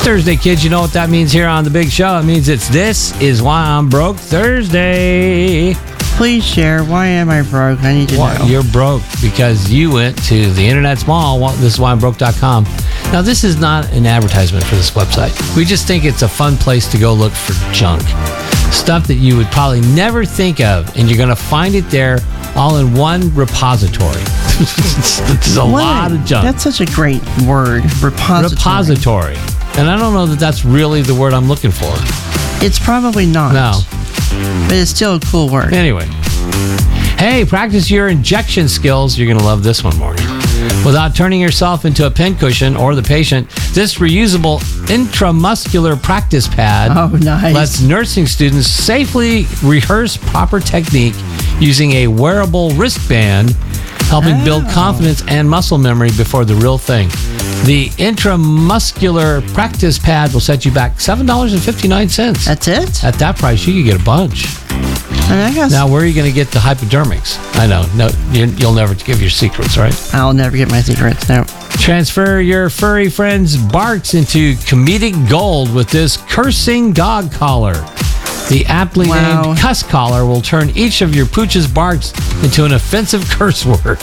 Thursday, kids. You know what that means here on The Big Show? It means This Is Why I'm Broke Thursday. Please share. Why am I broke? I need to know. You're broke because you went to the Internet Mall, thisiswhyimbroke.com. Now, this is not an advertisement for this website. We just think it's a fun place to go look for junk. Stuff that you would probably never think of, and you're going to find it there all in one repository. There's a lot of junk. That's such a great word, repository. And I don't know that that's really the word I'm looking for. It's probably not. No. But it's still a cool word. Anyway. Hey, practice your injection skills. You're going to love this one, Morgan. Without turning yourself into a pincushion or the patient, this reusable intramuscular practice pad lets nursing students safely rehearse proper technique using a wearable wristband, helping build confidence and muscle memory before the real thing. The intramuscular practice pad will set you back $7.59. That's it? At that price, you could get a bunch. I guess. Now, where are you going to get the hypodermics? I know. No, you'll never give your secrets, right? I'll never get my secrets, no. Transfer your furry friend's barks into comedic gold with this cursing dog collar. The aptly named Cuss Collar will turn each of your pooch's barks into an offensive curse word.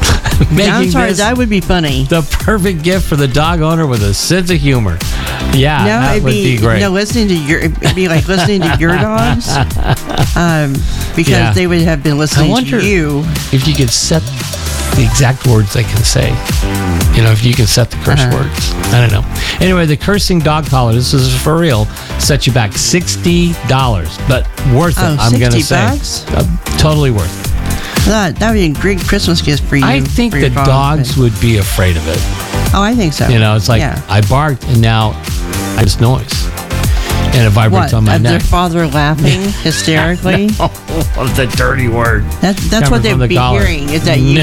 I'm sorry, that would be funny. The perfect gift for the dog owner with a sense of humor. Yeah, that would be great. It'd be like listening to your dogs, because they would have been listening to you. If you could set the exact words they can say, if you can set the curse words. I don't know. Anyway, the cursing dog collar, this is for real, set you back $60, but worth it. I'm going to say, totally worth it. That would be a great Christmas gift for you. I think the dogs would be afraid of it. Oh, I think so. It's like I barked and now I just noise. And it vibrates on my neck. Their father laughing hysterically? No, the dirty word. That's what they'd be hearing. Is that you?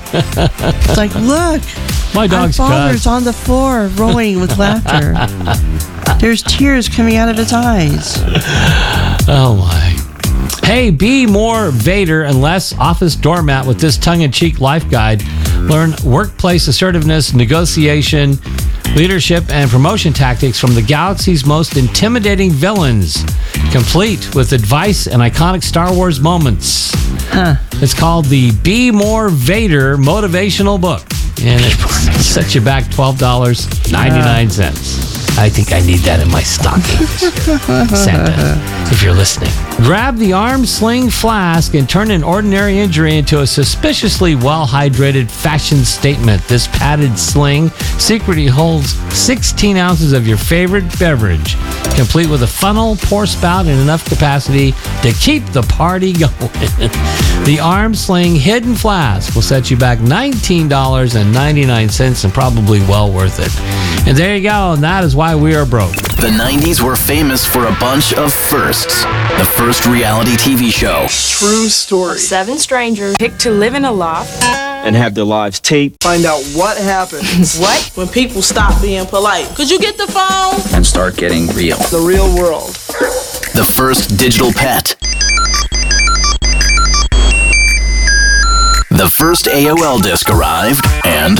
It's like, look, my dog's father's on the floor rolling with laughter. There's tears coming out of his eyes. Oh my. Hey, be more Vader and less office doormat with this tongue-in-cheek life guide. Learn workplace assertiveness, negotiation, leadership, and promotion tactics from the galaxy's most intimidating villains, complete with advice and iconic Star Wars moments. It's called the Be More Vader motivational book, and it sets you back $12.99. I think I need that in my stocking this year. Santa, if you're listening. Grab the arm sling flask and turn an ordinary injury into a suspiciously well-hydrated fashion statement. This padded sling secretly holds 16 ounces of your favorite beverage, complete with a funnel, pour spout, and enough capacity to keep the party going. The arm sling hidden flask will set you back $19.99 and probably well worth it. And there you go, and that is why we are broke. The 90s were famous for a bunch of firsts. The first reality TV show. True story. 7 strangers picked to live in a loft and have their lives taped. Find out what happens. What? When people stop being polite. Could you get the phone? And start getting real. The real world. The first digital pet. The first AOL disc arrived, and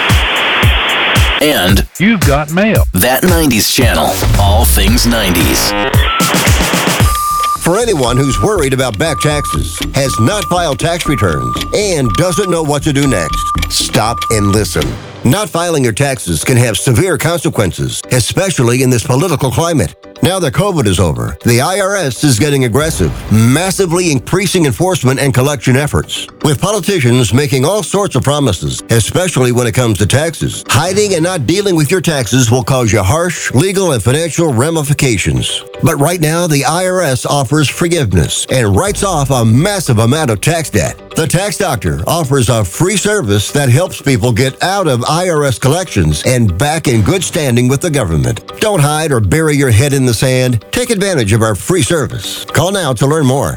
you've got mail. That 90s channel, all things 90s. For anyone who's worried about back taxes, has not filed tax returns, and doesn't know what to do next, stop and listen. Not filing your taxes can have severe consequences, especially in this political climate. Now that COVID is over, the IRS is getting aggressive, massively increasing enforcement and collection efforts. With politicians making all sorts of promises, especially when it comes to taxes, hiding and not dealing with your taxes will cause you harsh legal and financial ramifications. But right now, the IRS offers forgiveness and writes off a massive amount of tax debt. The Tax Doctor offers a free service that helps people get out of IRS collections and back in good standing with the government. Don't hide or bury your head in the sand. Take advantage of our free service. Call now to learn more.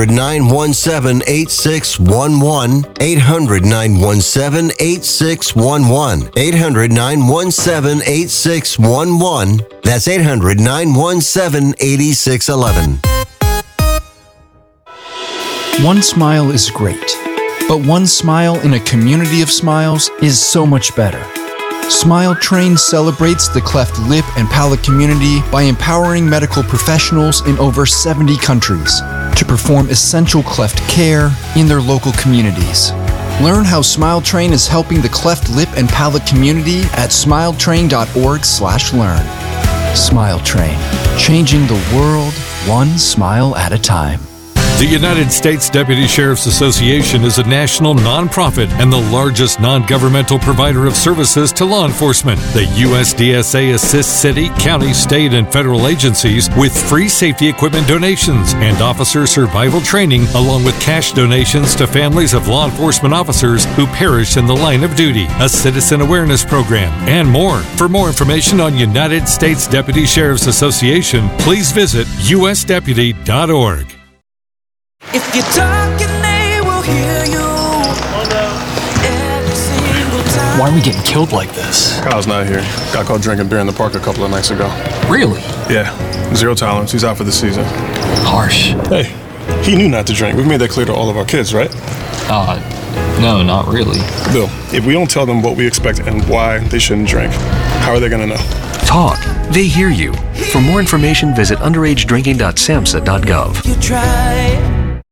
800-917-8611. 800-917-8611. 800-917-8611. That's 800-917-8611. One smile is great, but one smile in a community of smiles is so much better. Smile Train celebrates the cleft lip and palate community by empowering medical professionals in over 70 countries to perform essential cleft care in their local communities. Learn how Smile Train is helping the cleft lip and palate community at smiletrain.org/learn. Smile Train, changing the world one smile at a time. The United States Deputy Sheriff's Association is a national nonprofit and the largest non-governmental provider of services to law enforcement. The USDSA assists city, county, state, and federal agencies with free safety equipment donations and officer survival training, along with cash donations to families of law enforcement officers who perished in the line of duty, a citizen awareness program, and more. For more information on United States Deputy Sheriff's Association, please visit usdeputy.org. If you're talking, they will hear you. Every single time. Why are we getting killed like this? Kyle's not here. Got caught drinking beer in the park a couple of nights ago. Really? Yeah. 0 tolerance. He's out for the season. Harsh. Hey, he knew not to drink. We've made that clear to all of our kids, right? No, not really. Bill, if we don't tell them what we expect and why they shouldn't drink, how are they going to know? Talk. They hear you. For more information, visit underagedrinking.samhsa.gov. You try.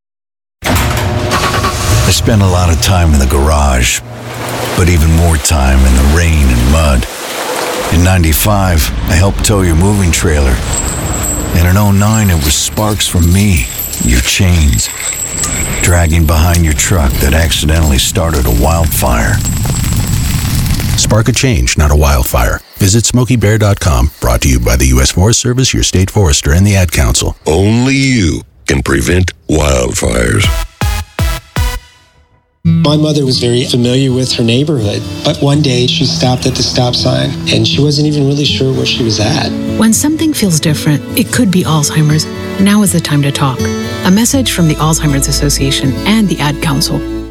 I spent a lot of time in the garage, but even more time in the rain and mud. In 95, I helped tow your moving trailer. And in 09, it was sparks from me, your chains, dragging behind your truck that accidentally started a wildfire. Spark a change, not a wildfire. Visit SmokeyBear.com, brought to you by the U.S. Forest Service, your state forester, and the Ad Council. Only you can prevent wildfires. My mother was very familiar with her neighborhood, but one day she stopped at the stop sign and she wasn't even really sure where she was at. When something feels different, it could be Alzheimer's. Now is the time to talk. A message from the Alzheimer's Association and the Ad Council.